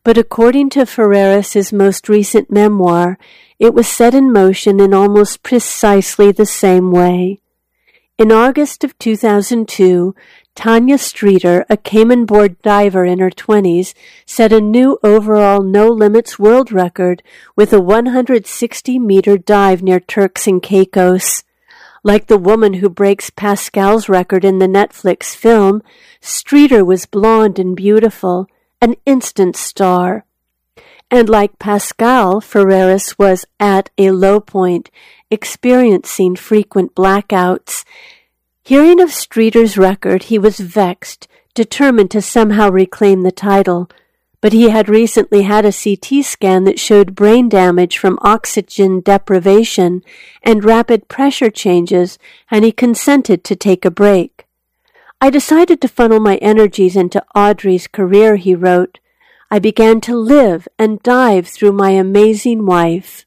but according to Ferreras' most recent memoir, it was set in motion in almost precisely the same way. In August of 2002, Tanya Streeter, a Cayman board diver in her 20s, set a new overall no-limits world record with a 160-meter dive near Turks and Caicos. Like the woman who breaks Pascal's record in the Netflix film, Streeter was blonde and beautiful, an instant star. And like Pascal, Ferreras was at a low point, experiencing frequent blackouts. Hearing of Streeter's record, he was vexed, determined to somehow reclaim the title. But he had recently had a CT scan that showed brain damage from oxygen deprivation and rapid pressure changes, and he consented to take a break. I decided to funnel my energies into Audrey's career, he wrote. I began to live and dive through my amazing wife.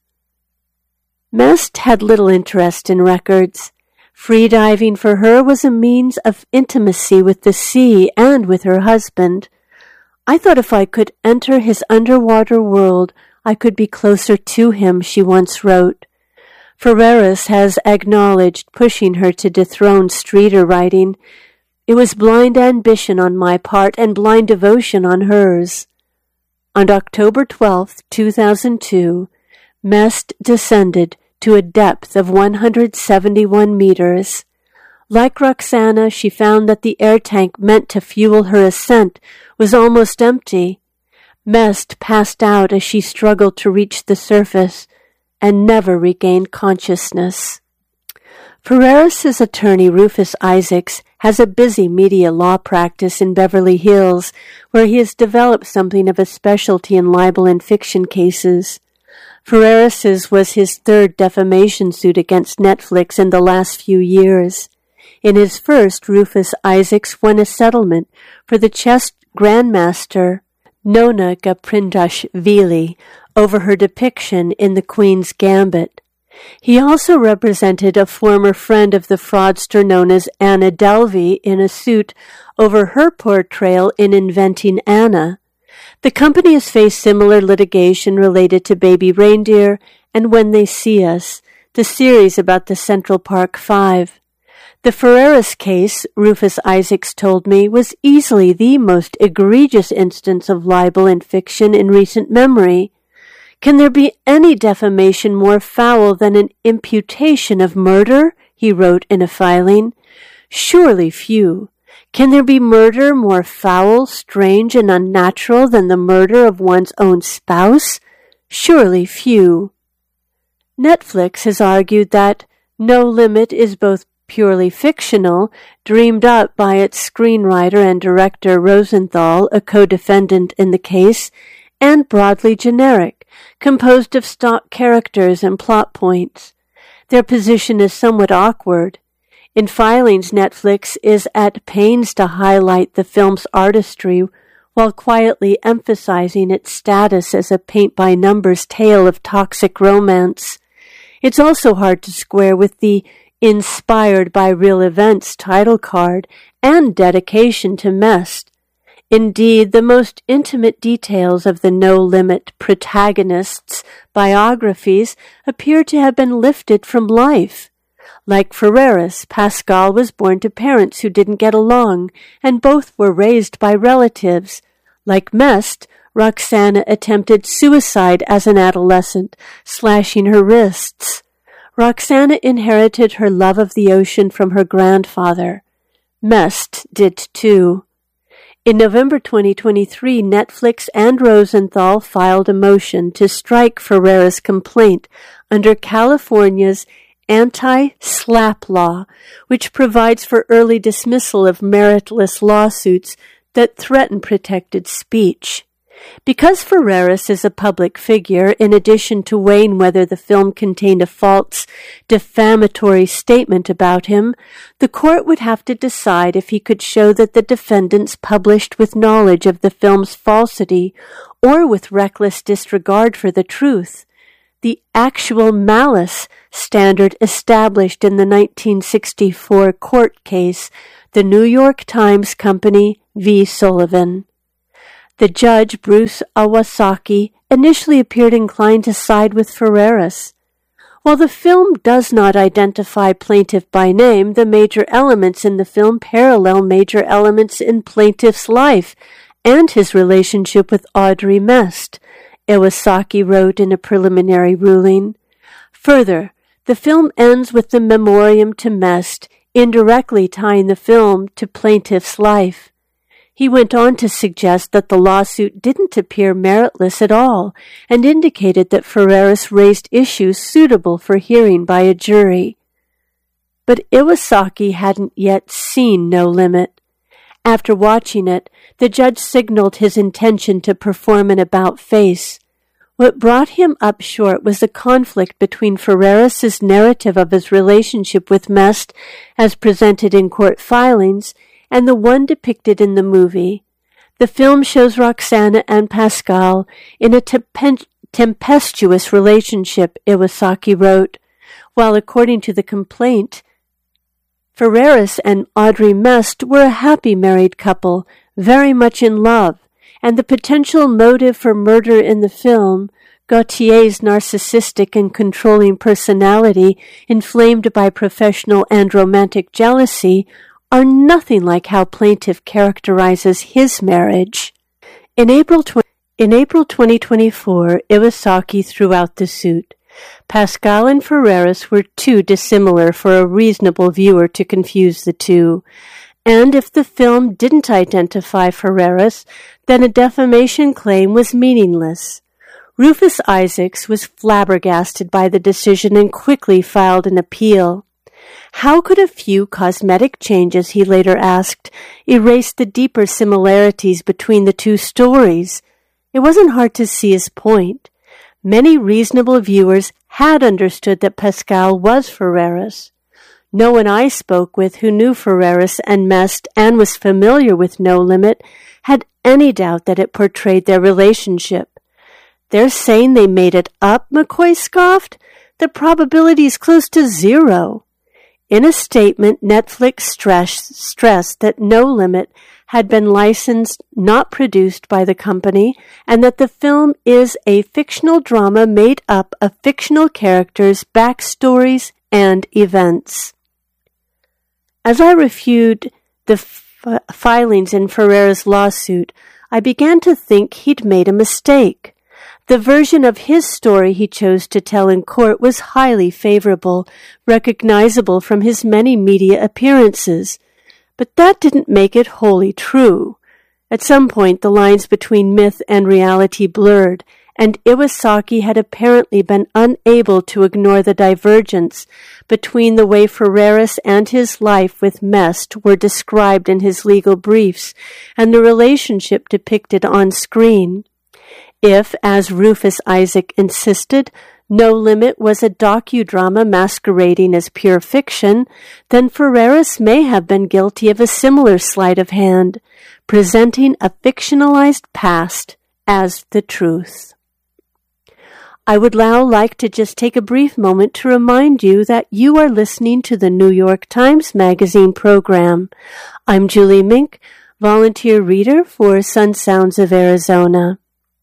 Mest had little interest in records. Freediving for her was a means of intimacy with the sea and with her husband. I thought if I could enter his underwater world, I could be closer to him, she once wrote. Ferreras has acknowledged pushing her to dethrone Streeter, writing, "It was blind ambition on my part and blind devotion on hers." On October 12, 2002, Mest descended to a depth of 171 meters. Like Roxana, she found that the air tank meant to fuel her ascent was almost empty. Mest passed out as she struggled to reach the surface and never regained consciousness. Ferreras' attorney, Rufus Isaacs, has a busy media law practice in Beverly Hills, where he has developed something of a specialty in libel and fiction cases. Ferreras' was his third defamation suit against Netflix in the last few years. In his first, Rufus Isaacs won a settlement for the chess grandmaster Nona Gaprindashvili over her depiction in The Queen's Gambit. He also represented a former friend of the fraudster known as Anna Delvey in a suit over her portrayal in Inventing Anna. The company has faced similar litigation related to Baby Reindeer and When They See Us, the series about the Central Park Five. The Ferreras case, Rufus Isaacs told me, was easily the most egregious instance of libel and fiction in recent memory. Can there be any defamation more foul than an imputation of murder? He wrote in a filing. Surely few. Can there be murder more foul, strange, and unnatural than the murder of one's own spouse? Surely few. Netflix has argued that No Limit is both purely fictional, dreamed up by its screenwriter and director Rosenthal, a co-defendant in the case, and broadly generic, composed of stock characters and plot points. Their position is somewhat awkward. In filings, Netflix is at pains to highlight the film's artistry while quietly emphasizing its status as a paint-by-numbers tale of toxic romance. It's also hard to square with the inspired by real events title card and dedication to Mest. Indeed, the most intimate details of the No Limit protagonists' biographies appear to have been lifted from life. Like Ferreras, Pascal was born to parents who didn't get along, and both were raised by relatives. Like Mest, Roxana attempted suicide as an adolescent, slashing her wrists. Roxana inherited her love of the ocean from her grandfather. Mest did too. In November 2023, Netflix and Rosenthal filed a motion to strike Ferreras' complaint under California's anti-SLAPP law, which provides for early dismissal of meritless lawsuits that threaten protected speech. Because Ferreras is a public figure, in addition to weighing whether the film contained a false, defamatory statement about him, the court would have to decide if he could show that the defendants published with knowledge of the film's falsity or with reckless disregard for the truth. The actual malice standard established in the 1964 court case, the New York Times Company v. Sullivan. The judge, Bruce Iwasaki, initially appeared inclined to side with Ferreras. While the film does not identify plaintiff by name, the major elements in the film parallel major elements in plaintiff's life and his relationship with Audrey Mest, Iwasaki wrote in a preliminary ruling. Further, the film ends with the memoriam to Mest, indirectly tying the film to plaintiff's life. He went on to suggest that the lawsuit didn't appear meritless at all, and indicated that Ferreras raised issues suitable for hearing by a jury. But Iwasaki hadn't yet seen No Limit. After watching it, the judge signaled his intention to perform an about-face. What brought him up short was the conflict between Ferreras' narrative of his relationship with Mest, as presented in court filings, and the one depicted in the movie. The film shows Roxana and Pascal in a tempestuous relationship, Iwasaki wrote, while according to the complaint, Ferreras and Audrey Mest were a happy married couple, very much in love, and the potential motive for murder in the film, Gautier's narcissistic and controlling personality inflamed by professional and romantic jealousy, are nothing like how plaintiff characterizes his marriage. In April 2024, Iwasaki threw out the suit. Pascal and Ferreras were too dissimilar for a reasonable viewer to confuse the two. And if the film didn't identify Ferreras, then a defamation claim was meaningless. Rufus Isaacs was flabbergasted by the decision and quickly filed an appeal. How could a few cosmetic changes, he later asked, erase the deeper similarities between the two stories? It wasn't hard to see his point. Many reasonable viewers had understood that Pascal was Ferreras. No one I spoke with who knew Ferreras and Mest and was familiar with No Limit had any doubt that it portrayed their relationship. They're saying they made it up, McCoy scoffed. The probability is close to zero. In a statement, Netflix stressed that No Limit had been licensed, not produced by the company, and that the film is a fictional drama made up of fictional characters, backstories, and events. As I reviewed the filings in Ferreras' lawsuit, I began to think he'd made a mistake. The version of his story he chose to tell in court was highly favorable, recognizable from his many media appearances. But that didn't make it wholly true. At some point, the lines between myth and reality blurred, and Iwasaki had apparently been unable to ignore the divergence between the way Ferreras and his life with Mest were described in his legal briefs and the relationship depicted on screen. If, as Rufus Isaac insisted, No Limit was a docudrama masquerading as pure fiction, then Ferreras may have been guilty of a similar sleight of hand, presenting a fictionalized past as the truth. I would now like to just take a brief moment to remind you that you are listening to the New York Times Magazine program. I'm Julie Mink, volunteer reader for Sun Sounds of Arizona.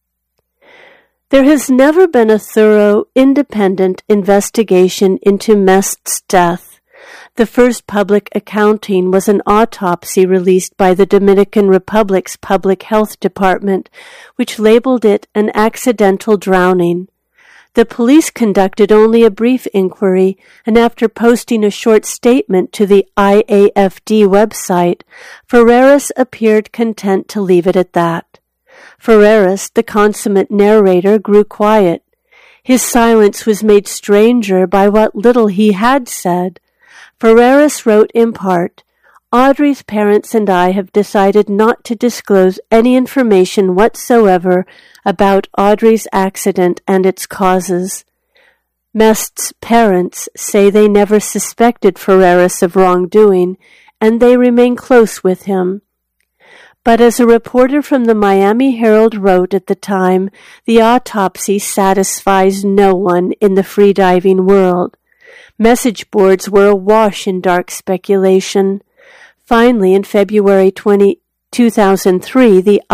There has never been a thorough, independent investigation into Mest's death. The first public accounting was an autopsy released by the Dominican Republic's Public Health Department, which labeled it an accidental drowning. The police conducted only a brief inquiry, and after posting a short statement to the IAFD website, Ferreras appeared content to leave it at that. Ferreras, the consummate narrator, grew quiet. His silence was made stranger by what little he had said. Ferreras wrote in part, "Audrey's parents and I have decided not to disclose any information whatsoever about Audrey's accident and its causes." Mest's parents say they never suspected Ferreras of wrongdoing, and they remain close with him. But as a reporter from the Miami Herald wrote at the time, the autopsy satisfies no one in the freediving world. Message boards were awash in dark speculation. Finally, in February 2003, the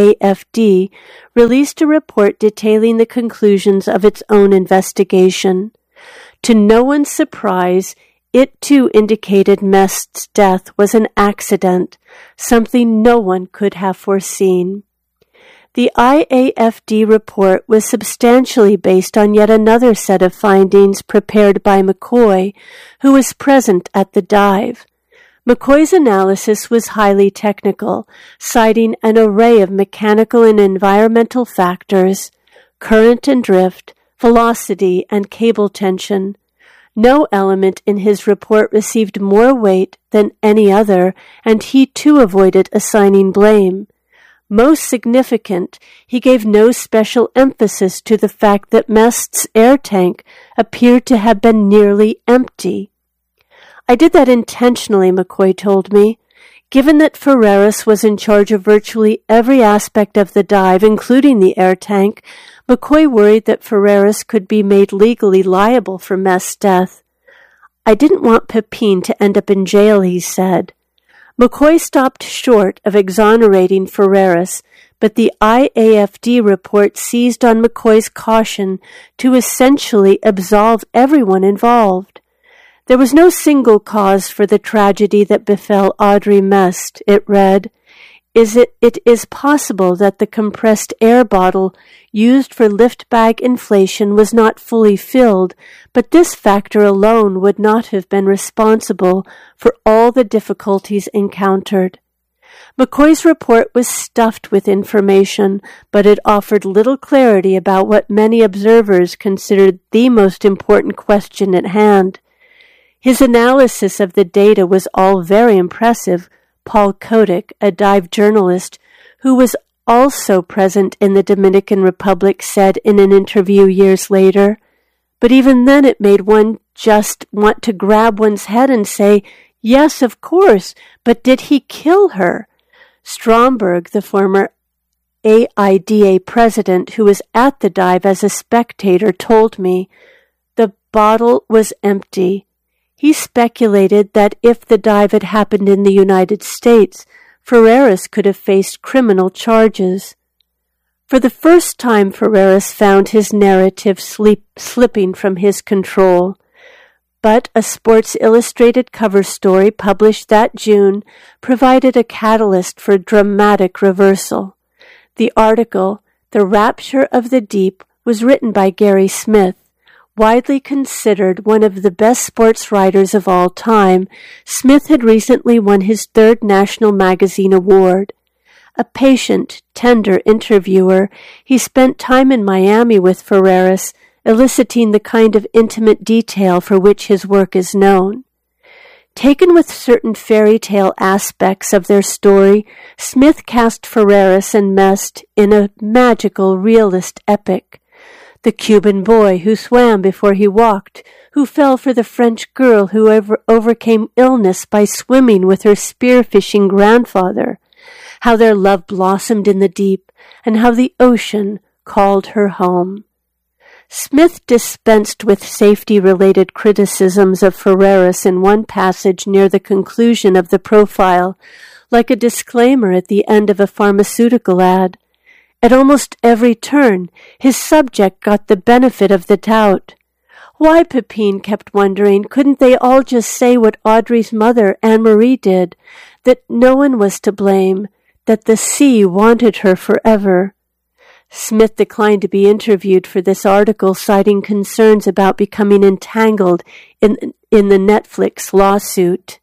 IAFD released a report detailing the conclusions of its own investigation. To no one's surprise, it too indicated Mest's death was an accident, something no one could have foreseen. The IAFD report was substantially based on yet another set of findings prepared by McCoy, who was present at the dive. McCoy's analysis was highly technical, citing an array of mechanical and environmental factors, current and drift, velocity, and cable tension. No element in his report received more weight than any other, and he too avoided assigning blame. Most significant, he gave no special emphasis to the fact that Mest's air tank appeared to have been nearly empty. I did that intentionally, McCoy told me. Given that Ferreras was in charge of virtually every aspect of the dive, including the air tank, McCoy worried that Ferreras could be made legally liable for Mest's death. I didn't want Pepin to end up in jail, he said. McCoy stopped short of exonerating Ferreras, but the IAFD report seized on McCoy's caution to essentially absolve everyone involved. There was no single cause for the tragedy that befell Audrey Mest, it read. It is possible that the compressed air bottle used for lift bag inflation was not fully filled, but this factor alone would not have been responsible for all the difficulties encountered. McCoy's report was stuffed with information, but it offered little clarity about what many observers considered the most important question at hand. His analysis of the data was all very impressive, Paul Kotick, a dive journalist who was also present in the Dominican Republic, said in an interview years later. But even then it made one just want to grab one's head and say, yes, of course, but did he kill her? Stromberg, the former AIDA president who was at the dive as a spectator, told me the bottle was empty. He speculated that if the dive had happened in the United States, Ferreras could have faced criminal charges. For the first time, Ferreras found his narrative slipping from his control. But a Sports Illustrated cover story published that June provided a catalyst for dramatic reversal. The article, The Rapture of the Deep, was written by Gary Smith. Widely considered one of the best sports writers of all time, Smith had recently won his third National Magazine Award. A patient, tender interviewer, he spent time in Miami with Ferreras, eliciting the kind of intimate detail for which his work is known. Taken with certain fairy tale aspects of their story, Smith cast Ferreras and Mest in a magical, realist epic. The Cuban boy who swam before he walked, who fell for the French girl who overcame illness by swimming with her spearfishing grandfather, how their love blossomed in the deep, and how the ocean called her home. Smith dispensed with safety-related criticisms of Ferreras in one passage near the conclusion of the profile, like a disclaimer at the end of a pharmaceutical ad. At almost every turn, his subject got the benefit of the doubt. Why, Pepin kept wondering, couldn't they all just say what Audrey's mother, Anne-Marie, did, that no one was to blame, that the sea wanted her forever? Smith declined to be interviewed for this article, citing concerns about becoming entangled in the Netflix lawsuit.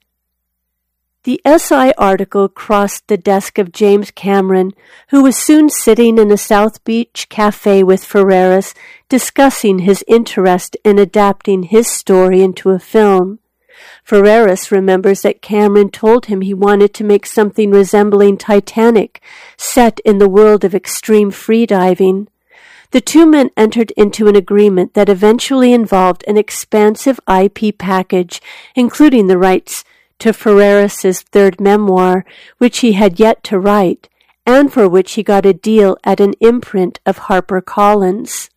The SI article crossed the desk of James Cameron, who was soon sitting in a South Beach cafe with Ferreras, discussing his interest in adapting his story into a film. Ferreras remembers that Cameron told him he wanted to make something resembling Titanic, set in the world of extreme freediving. The two men entered into an agreement that eventually involved an expansive IP package, including the rights to Ferreras's third memoir, which he had yet to write, and for which he got a deal at an imprint of HarperCollins.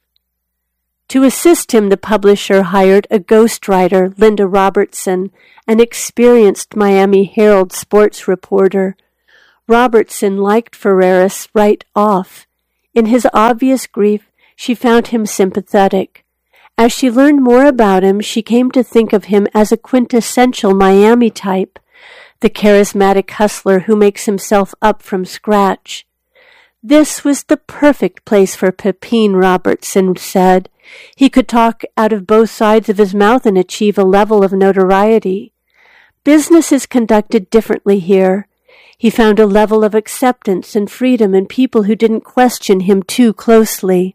To assist him, the publisher hired a ghostwriter, Linda Robertson, an experienced Miami Herald sports reporter. Robertson liked Ferreras right off. In his obvious grief, she found him sympathetic. As she learned more about him, she came to think of him as a quintessential Miami type, the charismatic hustler who makes himself up from scratch. This was the perfect place for Pepin, Robertson said. He could talk out of both sides of his mouth and achieve a level of notoriety. Business is conducted differently here. He found a level of acceptance and freedom in people who didn't question him too closely.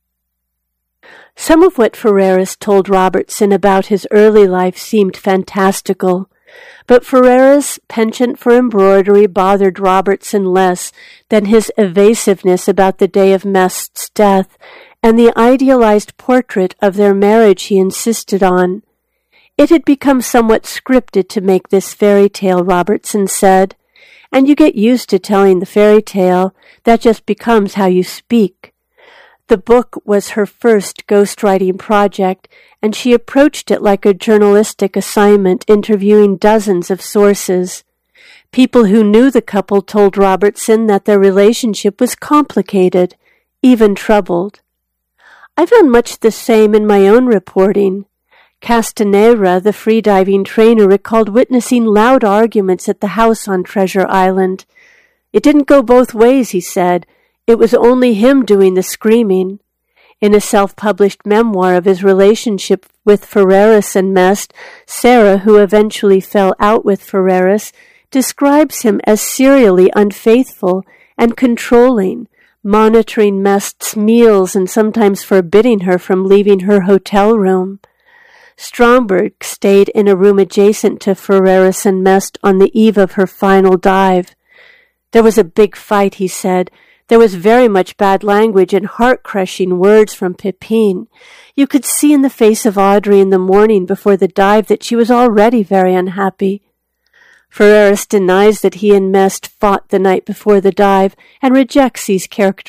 Some of what Ferreras told Robertson about his early life seemed fantastical, but Ferreras' penchant for embroidery bothered Robertson less than his evasiveness about the day of Mest's death and the idealized portrait of their marriage he insisted on. It had become somewhat scripted to make this fairy tale, Robertson said, and you get used to telling the fairy tale. That just becomes how you speak. The book was her first ghostwriting project, and she approached it like a journalistic assignment, interviewing dozens of sources. People who knew the couple told Robertson that their relationship was complicated, even troubled. I've done much the same in my own reporting. Castanera, the freediving trainer, recalled witnessing loud arguments at the house on Treasure Island. It didn't go both ways, he said. It was only him doing the screaming. In a self-published memoir of his relationship with Ferreras and Mest, Sarah, who eventually fell out with Ferreras, describes him as serially unfaithful and controlling, monitoring Mest's meals and sometimes forbidding her from leaving her hotel room. Stromberg stayed in a room adjacent to Ferreras and Mest on the eve of her final dive. There was a big fight, he said. There was very much bad language and heart-crushing words from Pepin. You could see in the face of Audrey in the morning before the dive that she was already very unhappy. Ferreras denies that he and Mest fought the night before the dive and rejects these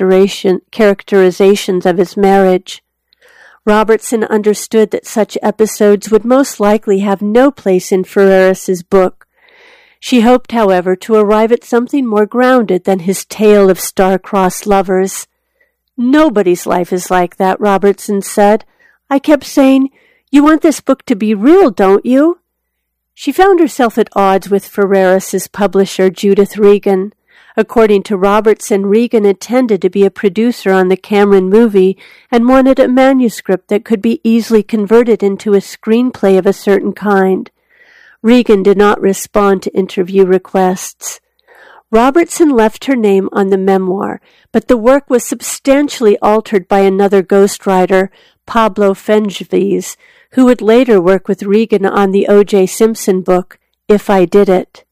characterizations of his marriage. Robertson understood that such episodes would most likely have no place in Ferreras's book. She hoped, however, to arrive at something more grounded than his tale of star-crossed lovers. Nobody's life is like that, Robertson said. I kept saying, you want this book to be real, don't you? She found herself at odds with Ferreras's publisher, Judith Regan. According to Robertson, Regan intended to be a producer on the Cameron movie and wanted a manuscript that could be easily converted into a screenplay of a certain kind. Regan did not respond to interview requests. Robertson left her name on the memoir, but the work was substantially altered by another ghostwriter, Pablo Fengives, who would later work with Regan on the O.J. Simpson book, If I Did It.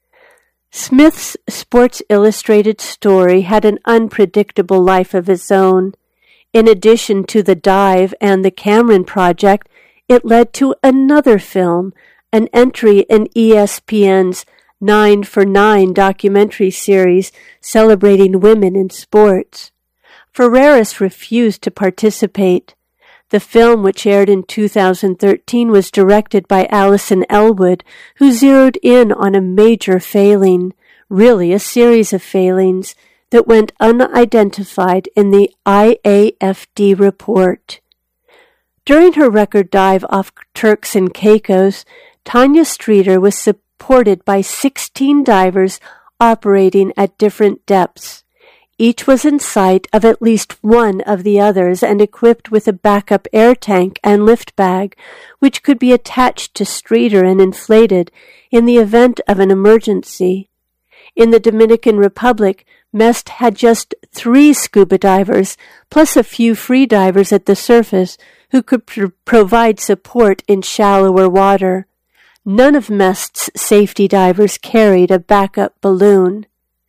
Smith's Sports Illustrated story had an unpredictable life of its own. In addition to The Dive and the Cameron Project, it led to another film, an entry in ESPN's 9 for 9 documentary series celebrating women in sports. Ferreras refused to participate. The film, which aired in 2013, was directed by Alison Elwood, who zeroed in on a major failing, really a series of failings, that went unidentified in the IAFD report. During her record dive off Turks and Caicos, Tanya Streeter was supported by 16 divers operating at different depths. Each was in sight of at least one of the others and equipped with a backup air tank and lift bag, which could be attached to Streeter and inflated in the event of an emergency. In the Dominican Republic, Mest had just 3 scuba divers, plus a few free divers at the surface who could provide support in shallower water. None of Mest's safety divers carried a backup balloon.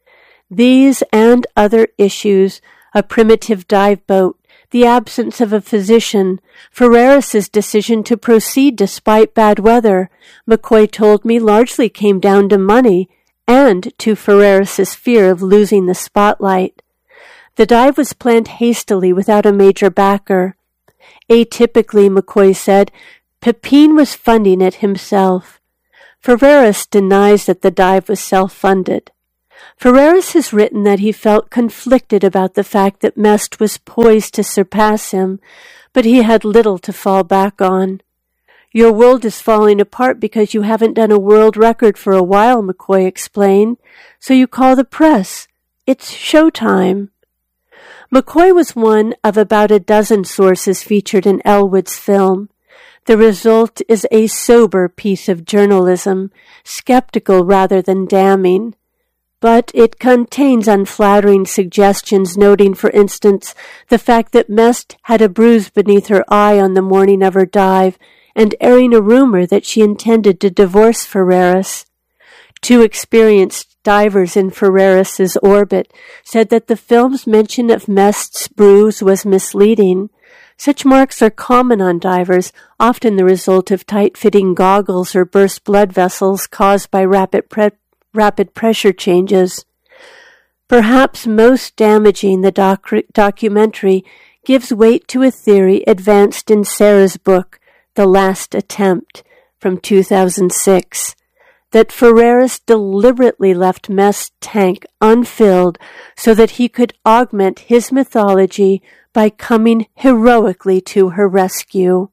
These and other issues, a primitive dive boat, the absence of a physician, Ferreras's decision to proceed despite bad weather, McCoy told me largely came down to money and to Ferreras's fear of losing the spotlight. The dive was planned hastily without a major backer. Atypically, McCoy said, Pepin was funding it himself. Ferreras denies that the dive was self-funded. Ferreras has written that he felt conflicted about the fact that Mest was poised to surpass him, but he had little to fall back on. "Your world is falling apart because you haven't done a world record for a while," McCoy explained, "so you call the press. It's showtime." McCoy was one of about a dozen sources featured in Elwood's film. The result is a sober piece of journalism, skeptical rather than damning. But it contains unflattering suggestions, noting, for instance, the fact that Mest had a bruise beneath her eye on the morning of her dive, and airing a rumor that she intended to divorce Ferreras. Two experienced divers in Ferreras's orbit said that the film's mention of Mest's bruise was misleading. Such marks are common on divers, often the result of tight-fitting goggles or burst blood vessels caused by rapid pressure changes. Perhaps most damaging, the documentary gives weight to a theory advanced in Sarah's book, The Last Attempt, from 2006, that Ferreras deliberately left Mest's tank unfilled so that he could augment his mythology by coming heroically to her rescue.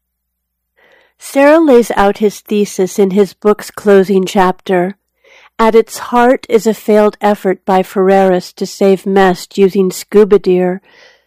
Sarah lays out his thesis in his book's closing chapter. At its heart is a failed effort by Ferreras to save Mest using scuba gear,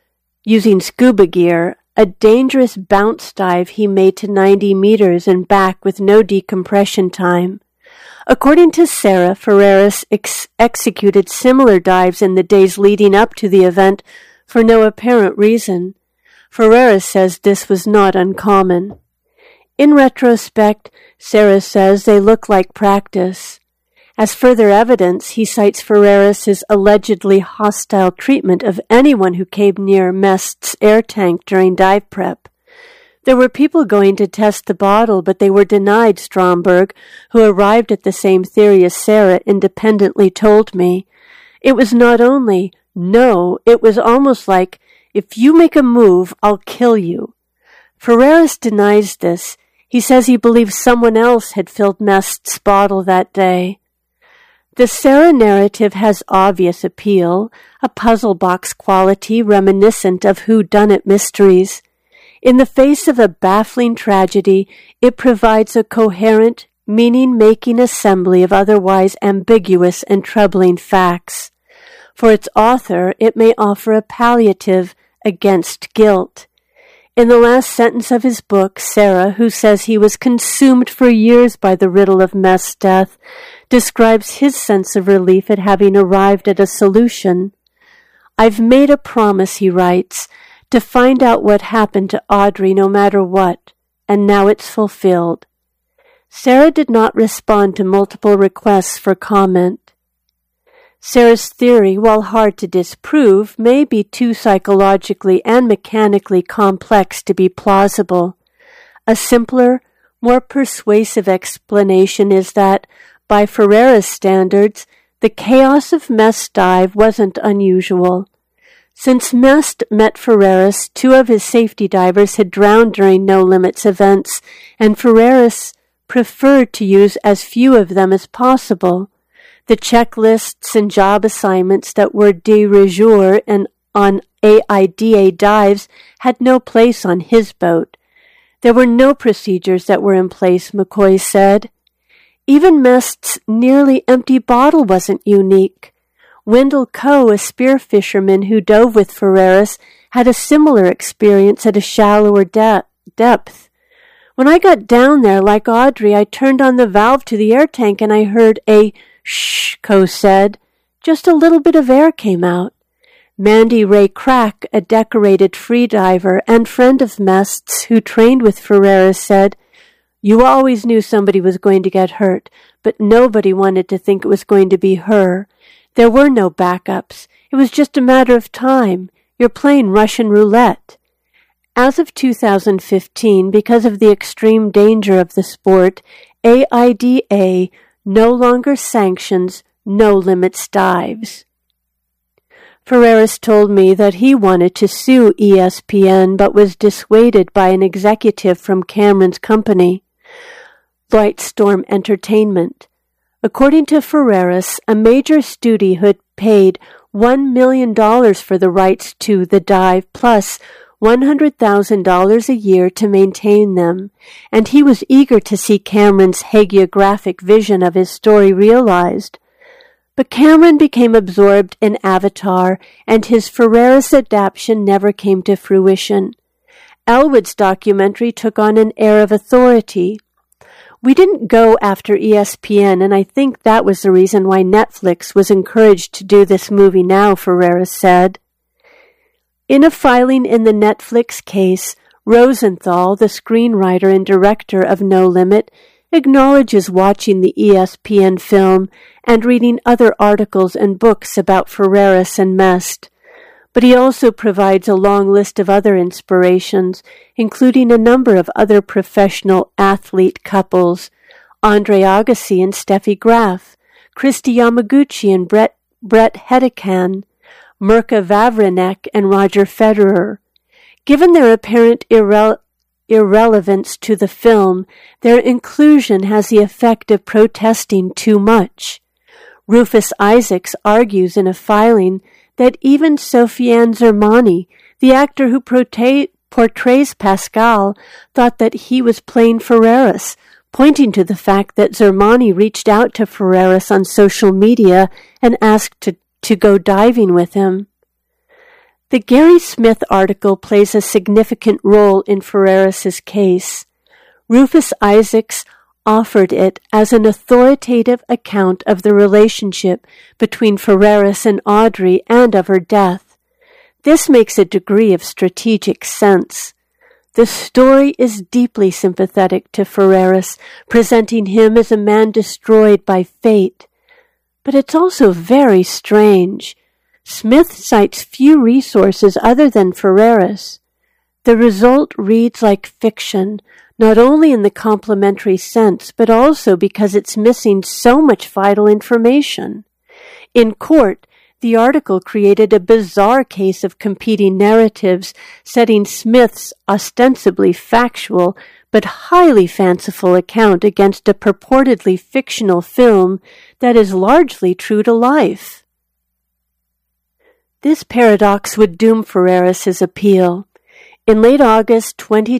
a dangerous bounce dive he made to 90 meters and back with no decompression time. According to Sarah, Ferreras executed similar dives in the days leading up to the event for no apparent reason. Ferreras says this was not uncommon. In retrospect, Sarah says they look like practice. As further evidence, he cites Ferreras's allegedly hostile treatment of anyone who came near Mest's air tank during dive prep. There were people going to test the bottle, but they were denied, Stromberg, who arrived at the same theory as Sarah, independently told me. It was not only, no, it was almost like, if you make a move, I'll kill you. Ferreras denies this. He says he believes someone else had filled Mest's bottle that day. The Sarah narrative has obvious appeal, a puzzle box quality reminiscent of whodunit mysteries. In the face of a baffling tragedy, it provides a coherent, meaning-making assembly of otherwise ambiguous and troubling facts. For its author, it may offer a palliative against guilt. In the last sentence of his book, Sarah, who says he was consumed for years by the riddle of Mest's death, describes his sense of relief at having arrived at a solution. "I've made a promise," he writes, "to find out what happened to Audrey no matter what, and now it's fulfilled." Sarah did not respond to multiple requests for comment. Sarah's theory, while hard to disprove, may be too psychologically and mechanically complex to be plausible. A simpler, more persuasive explanation is that, by Ferreras standards, the chaos of Mest's dive wasn't unusual. Since Mest met Ferreras, two of his safety divers had drowned during No Limits events, and Ferreras preferred to use as few of them as possible. The checklists and job assignments that were de rigueur and on AIDA dives had no place on his boat. There were no procedures that were in place, McCoy said. Even Mest's nearly empty bottle wasn't unique. Wendell Coe, a spear fisherman who dove with Ferreras, had a similar experience at a shallower depth. "When I got down there, like Audrey, I turned on the valve to the air tank and I heard a shh," Coe said. "Just a little bit of air came out." Mandy Ray Crack, a decorated freediver and friend of Mest's who trained with Ferreras, said, "You always knew somebody was going to get hurt, but nobody wanted to think it was going to be her. There were no backups. It was just a matter of time. You're playing Russian roulette." As of 2015, because of the extreme danger of the sport, AIDA no longer sanctions No Limits dives. Ferreras told me that he wanted to sue ESPN but was dissuaded by an executive from Cameron's company, Lightstorm Entertainment. According to Ferreras, a major studio had paid $1 million for the rights to the dive plus $100,000 a year to maintain them, and he was eager to see Cameron's hagiographic vision of his story realized. But Cameron became absorbed in Avatar, and his Ferreras adaptation never came to fruition. Elwood's documentary took on an air of authority. We didn't go after ESPN, and I think that was the reason why Netflix was encouraged to do this movie now, Ferreras said. In a filing in the Netflix case, Rosenthal, the screenwriter and director of No Limit, acknowledges watching the ESPN film and reading other articles and books about Ferreras and Mest. But he also provides a long list of other inspirations, including a number of other professional athlete couples, Andre Agassi and Steffi Graf, Kristi Yamaguchi and Brett Hedican, Mirka Vavrinek and Roger Federer. Given their apparent irrelevance to the film, their inclusion has the effect of protesting too much. Rufus Isaacs argues in a filing that even Sofiane Zermani, the actor who portrays Pascal, thought that he was playing Ferreras, pointing to the fact that Zermani reached out to Ferreras on social media and asked to go diving with him. The Gary Smith article plays a significant role in Ferreras' case. Rufus Isaacs offered it as an authoritative account of the relationship between Ferreras and Audrey and of her death. This makes a degree of strategic sense. The story is deeply sympathetic to Ferreras, presenting him as a man destroyed by fate. But it's also very strange. Smith cites few resources other than Ferreras. The result reads like fiction, not only in the complementary sense, but also because it's missing so much vital information. In court, the article created a bizarre case of competing narratives, setting Smith's ostensibly factual but highly fanciful account against a purportedly fictional film that is largely true to life. This paradox would doom Ferreras' appeal. In late August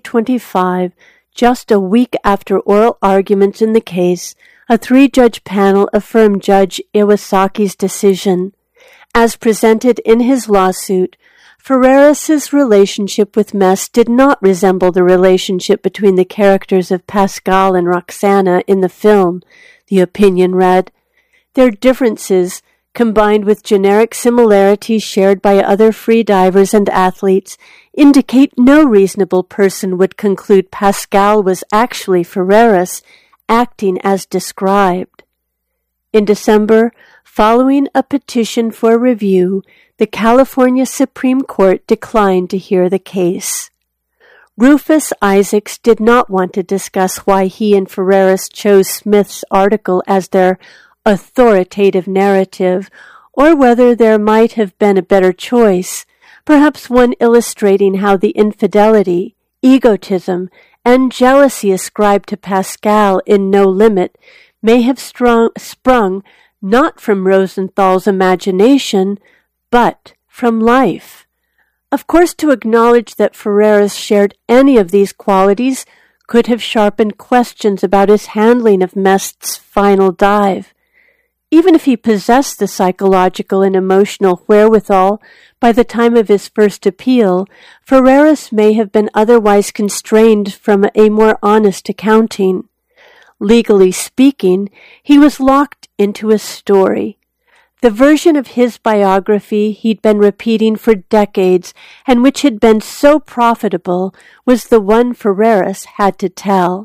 2025, just a week after oral arguments in the case, a 3-judge panel affirmed Judge Iwasaki's decision. As presented in his lawsuit, Ferreras' relationship with Mest did not resemble the relationship between the characters of Pascal and Roxana in the film, the opinion read. Their differences, combined with generic similarities shared by other free divers and athletes, indicate no reasonable person would conclude Pascal was actually Ferreras, acting as described. In December, following a petition for review, the California Supreme Court declined to hear the case. Rufus Isaacs did not want to discuss why he and Ferreras chose Smith's article as their authoritative narrative, or whether there might have been a better choice, perhaps one illustrating how the infidelity, egotism, and jealousy ascribed to Pascal in No Limit may have sprung not from Rosenthal's imagination, but from life. Of course, to acknowledge that Ferreras shared any of these qualities could have sharpened questions about his handling of Mest's final dive. Even if he possessed the psychological and emotional wherewithal by the time of his first appeal, Ferreras may have been otherwise constrained from a more honest accounting. Legally speaking, he was locked into a story. The version of his biography he'd been repeating for decades and which had been so profitable was the one Ferreras had to tell.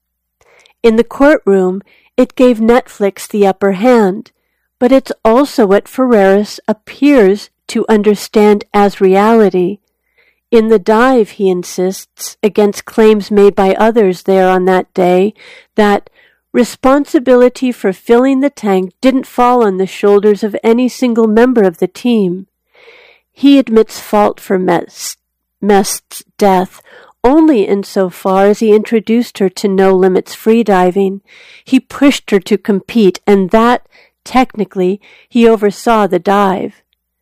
In the courtroom, it gave Netflix the upper hand, but it's also what Ferreras appears to understand as reality. In the dive, he insists, against claims made by others there on that day, that responsibility for filling the tank didn't fall on the shoulders of any single member of the team. He admits fault for Mest's death only insofar as he introduced her to No Limits freediving. He pushed her to compete, and that, technically, he oversaw the dive.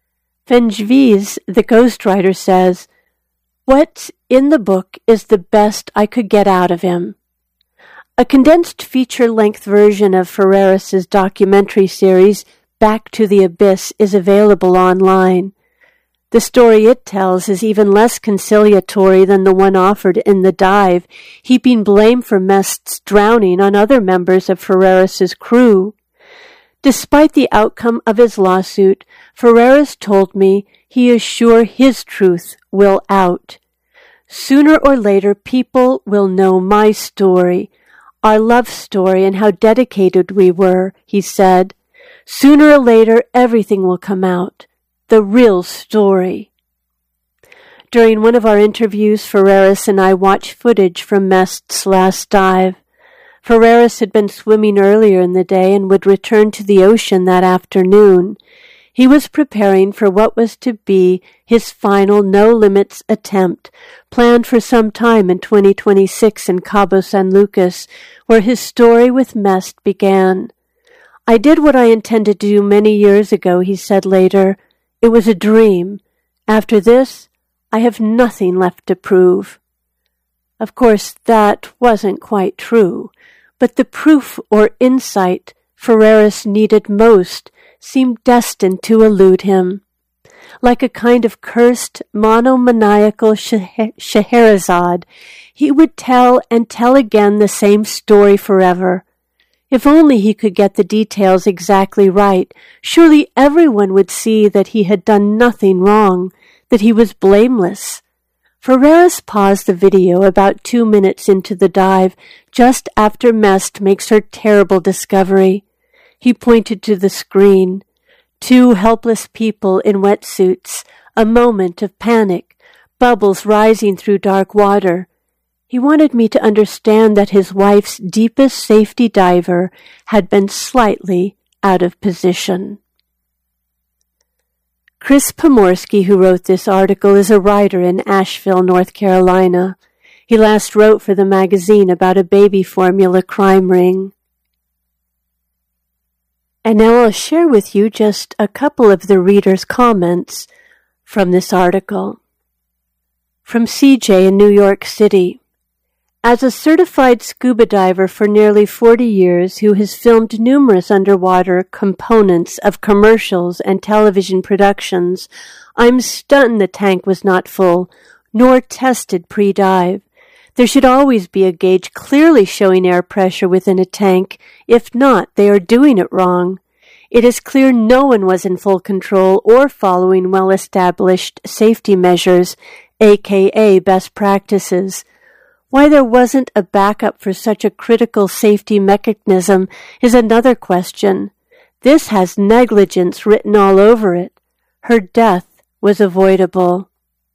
Vengevis, the ghostwriter, says, "What's in the book is the best I could get out of him." A condensed feature-length version of Ferreris's documentary series, Back to the Abyss, is available online. The story it tells is even less conciliatory than the one offered in The Dive, heaping blame for Mest's drowning on other members of Ferreris's crew. Despite the outcome of his lawsuit, Ferreris told me he is sure his truth will out. "Sooner or later, people will know my story, our love story, and how dedicated we were," he said. "Sooner or later, everything will come out. The real story." During one of our interviews, Ferreris and I watched footage from Mest's last dive. Ferreris had been swimming earlier in the day and would return to the ocean that afternoon. He was preparing for what was to be his final No Limits attempt, planned for some time in 2026 in Cabo San Lucas, where his story with Mest began. "I did what I intended to do many years ago," he said later. "It was a dream. After this, I have nothing left to prove." Of course, that wasn't quite true, but the proof or insight Ferreris needed most seemed destined to elude him. Like a kind of cursed, monomaniacal Scheherazade, he would tell and tell again the same story forever. If only he could get the details exactly right, surely everyone would see that he had done nothing wrong, that he was blameless. Ferreris paused the video about 2 minutes into the dive, just after Mest makes her terrible discovery. He pointed to the screen. 2 helpless people in wetsuits, a moment of panic, bubbles rising through dark water. He wanted me to understand that his wife's deepest safety diver had been slightly out of position. Chris Pomorsky, who wrote this article, is a writer in Asheville, North Carolina. He last wrote for the magazine about a baby formula crime ring. And now I'll share with you just a couple of the reader's comments from this article. From CJ in New York City. As a certified scuba diver for nearly 40 years who has filmed numerous underwater components of commercials and television productions, I'm stunned the tank was not full, nor tested pre-dive. There should always be a gauge clearly showing air pressure within a tank. If not, they are doing it wrong. It is clear no one was in full control or following well-established safety measures, aka best practices. Why there wasn't a backup for such a critical safety mechanism is another question. This has negligence written all over it. Her death was avoidable.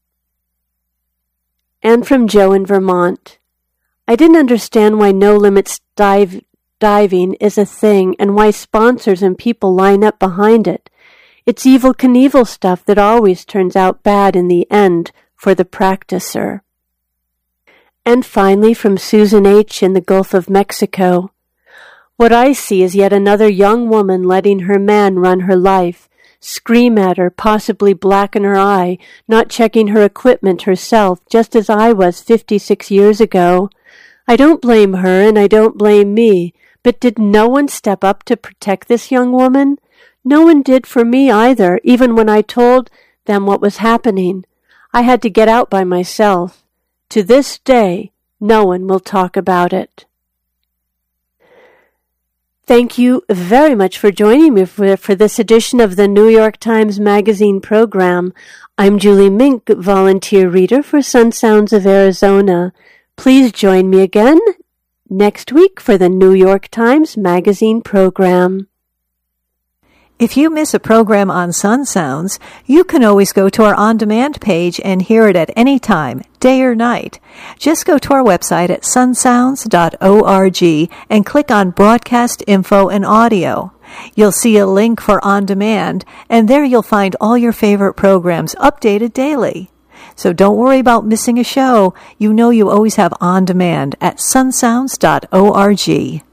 And from Joe in Vermont. I didn't understand why No Limits diving is a thing and why sponsors and people line up behind it. It's Evel Knievel stuff that always turns out bad in the end for the practicer. And finally, from Susan H. in the Gulf of Mexico. What I see is yet another young woman letting her man run her life, scream at her, possibly blacken her eye, not checking her equipment herself, just as I was 56 years ago. I don't blame her and I don't blame me, but did no one step up to protect this young woman? No one did for me either, even when I told them what was happening. I had to get out by myself. To this day, no one will talk about it. Thank you very much for joining me for this edition of the New York Times Magazine program. I'm Julie Mink, volunteer reader for Sun Sounds of Arizona. Please join me again next week for the New York Times Magazine program. If you miss a program on Sun Sounds, you can always go to our on-demand page and hear it at any time, day or night. Just go to our website at sunsounds.org and click on Broadcast Info and Audio. You'll see a link for On Demand, and there you'll find all your favorite programs updated daily. So don't worry about missing a show. You know you always have On Demand at sunsounds.org.